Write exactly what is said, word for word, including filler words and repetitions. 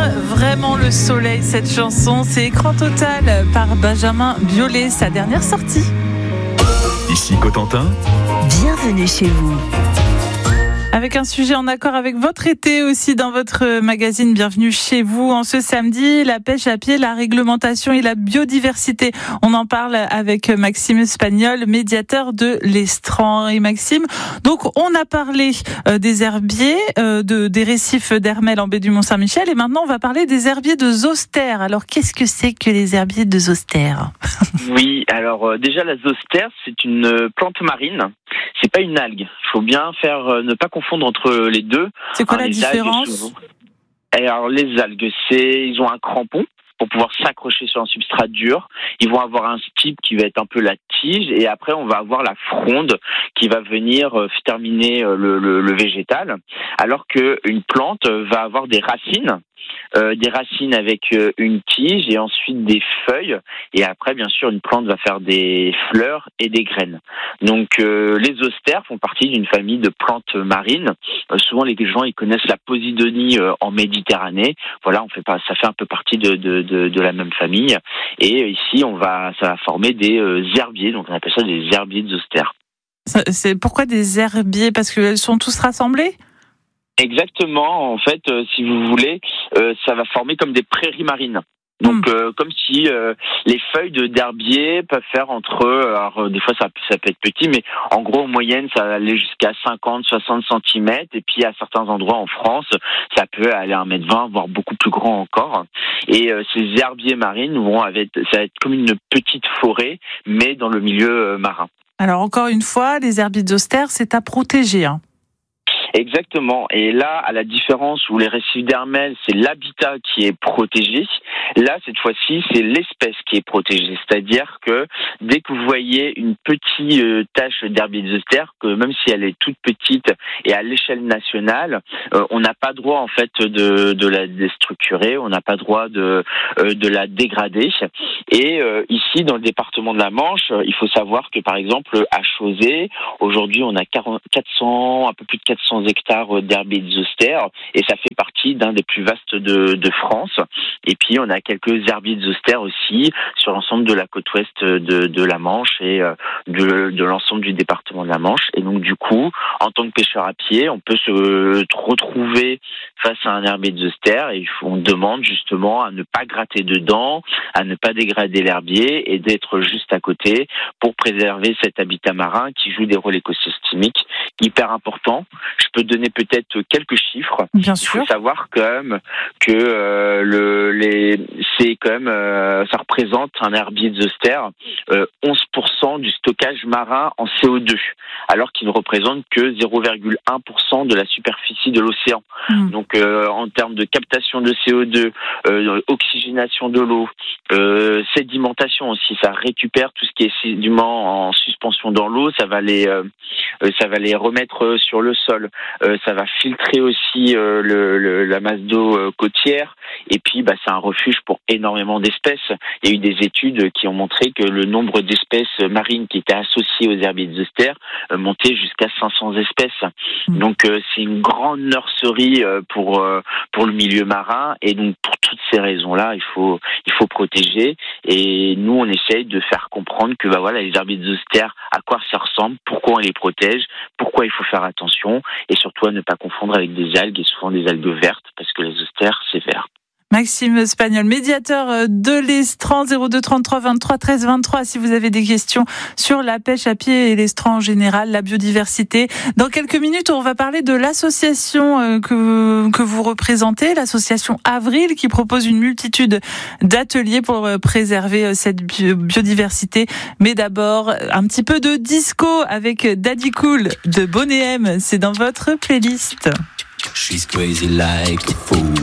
vraiment le soleil cette chanson, c'est Écran Total par Benjamin Biolay, sa dernière sortie. Ici Cotentin, bienvenue chez vous. Avec un sujet en accord avec votre été aussi dans votre magazine Bienvenue chez vous. En ce samedi, la pêche à pied, la réglementation et la biodiversité. On en parle avec Maxime Espagnol, médiateur de l'Estran. Et Maxime, donc on a parlé euh, des herbiers, euh, de, des récifs d'Hermel en baie du Mont-Saint-Michel et maintenant on va parler des herbiers de Zostère. Alors qu'est-ce que c'est que les herbiers de Zostère ? Oui, alors euh, déjà la Zostère, c'est une euh, plante marine. C'est pas une algue. Il faut bien faire euh, ne pas confondre entre les deux. C'est quoi Alors, la les différence ? algues, alors les algues, c'est ils ont un crampon pour pouvoir s'accrocher sur un substrat dur. Ils vont avoir un stipe qui va être un peu la tige et après on va avoir la fronde qui va venir euh, terminer euh, le, le, le végétal. Alors qu'une plante va avoir des racines. Euh, des racines avec euh, une tige et ensuite des feuilles et après bien sûr une plante va faire des fleurs et des graines. Donc euh, les zostères font partie d'une famille de plantes marines. Euh, souvent les gens ils connaissent la posidonie euh, en Méditerranée. Voilà, on fait pas, ça fait un peu partie de, de, de, de la même famille et euh, ici on va ça va former des euh, herbiers, donc on appelle ça des herbiers de zostères. C'est pourquoi des herbiers ? Parce qu'elles sont tous rassemblés ? Exactement, en fait, euh, si vous voulez, euh, ça va former comme des prairies marines. Donc, euh, comme si euh, les feuilles de d'herbier peuvent faire entre, alors euh, des fois ça, ça peut être petit, mais en gros en moyenne ça va aller jusqu'à cinquante à soixante centimètres, et puis à certains endroits en France ça peut aller à un mètre vingt, voire beaucoup plus grand encore. Et euh, ces herbiers marines vont avec, ça va être comme une petite forêt, mais dans le milieu euh, marin. Alors encore une fois, les herbiers de Zostère, c'est à protéger, hein. Exactement. Et là, à la différence où les récifs d'Hermel, c'est l'habitat qui est protégé, là, cette fois-ci, c'est l'espèce qui est protégée. C'est-à-dire que dès que vous voyez une petite euh, tache d'herbier de Zostère, que même si elle est toute petite et à l'échelle nationale, euh, on n'a pas droit, en fait, de, de la déstructurer, on n'a pas droit de, euh, de la dégrader. Et euh, ici, dans le département de la Manche, il faut savoir que, par exemple, à Chauzé, aujourd'hui, on a quarante, quatre cents, un peu plus de quatre cents hectares d'herbiers de Zostère et ça fait partie d'un des plus vastes de, de France. Et puis on a quelques herbiers de Zostère aussi sur l'ensemble de la côte ouest de, de la Manche et de, de l'ensemble du département de la Manche. Et donc du coup, en tant que pêcheur à pied, on peut se retrouver face à un herbier de Zostère et on demande justement à ne pas gratter dedans, à ne pas dégrader l'herbier et d'être juste à côté pour préserver cet habitat marin qui joue des rôles écosystémiques hyper importants. Je peux donner peut-être quelques chiffres. Bien Il sûr. faut savoir quand même que euh, le, les, c'est quand même, euh, ça représente un herbier de Zostère euh, onze pour cent du stockage marin en C O deux, alors qu'il ne représente que zéro virgule un pour cent de la superficie de l'océan. Mmh. Donc, euh, en termes de captation de C O deux, euh, oxygénation de l'eau, euh, sédimentation aussi, ça récupère tout ce qui est sédiment en suspension dans l'eau, ça va les, euh, ça va les remettre sur le sol. Euh, ça va filtrer aussi euh, le, le, la masse d'eau euh, côtière et puis bah, c'est un refuge pour énormément d'espèces. Il y a eu des études qui ont montré que le nombre d'espèces marines qui étaient associées aux herbiers de Zostère euh, montait jusqu'à cinq cents espèces. Mmh. Donc euh, c'est une grande nurserie euh, pour euh, pour le milieu marin et donc pour toutes ces raisons-là, il faut il faut protéger et nous on essaye de faire comprendre que bah voilà les herbiers de Zostère, à quoi ça ressemble, pourquoi on les protège, pourquoi il faut faire attention et surtout à ne pas confondre avec des algues et souvent des algues vertes parce que les zostères c'est vert. Maxime Espagnol, médiateur de l'Estran, zéro deux trente-trois vingt-trois treize vingt-trois si vous avez des questions sur la pêche à pied et l'Estran en général, la biodiversité. Dans quelques minutes, on va parler de l'association que, que vous représentez, l'association Avril, qui propose une multitude d'ateliers pour préserver cette biodiversité. Mais d'abord, un petit peu de disco avec Daddy Cool de Bonnet M. C'est dans votre playlist. She's crazy like a fool.